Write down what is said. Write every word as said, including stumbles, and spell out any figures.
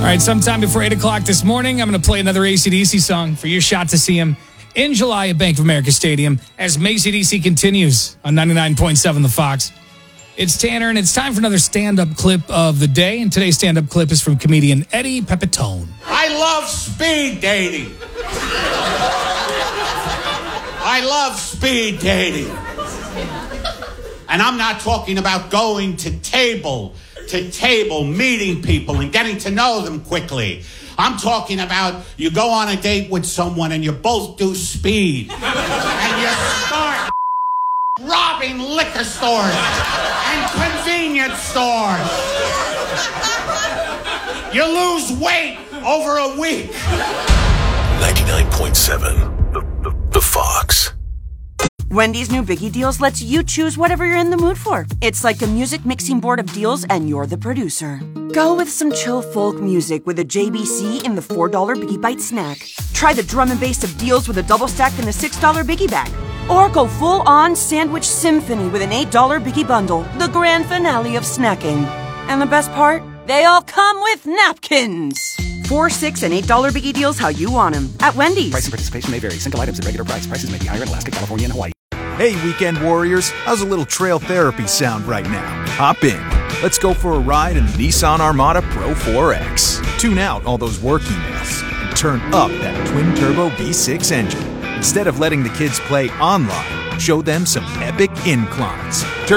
right, sometime before eight o'clock this morning, I'm going to play another A C D C song for your shot to see him in July at Bank of America Stadium as A C D C continues on ninety-nine point seven The Fox. It's Tanner, and it's time for another stand-up clip of the day. And today's stand-up clip is from comedian Eddie Pepitone. I love speed dating. I love speed dating. And I'm not talking about going to table to table, meeting people and getting to know them quickly. I'm talking about you go on a date with someone and you both do speed. And you start robbing liquor stores and convenience stores. You lose weight over a week. ninety-nine point seven, the, the, the Fox. Wendy's new Biggie Deals lets you choose whatever you're in the mood for. It's like a music mixing board of deals, and you're the producer. Go with some chill folk music with a J B C in the four dollar Biggie Bite snack. Try the drum and bass of deals with a double stack in the six dollar Biggie Bag. Or go full-on sandwich symphony with an eight dollar Biggie Bundle, the grand finale of snacking. And the best part? They all come with napkins. Four, six, and eight dollar Biggie Deals how you want them at Wendy's. Price and participation may vary. Single items at regular price. Prices may be higher in Alaska, California, and Hawaii. Hey, weekend warriors, how's a little trail therapy sound right now? Hop in. Let's go for a ride in the Nissan Armada Pro four X. Tune out all those work emails and turn up that twin-turbo V six engine. Instead of letting the kids play online, show them some epic inclines. Turn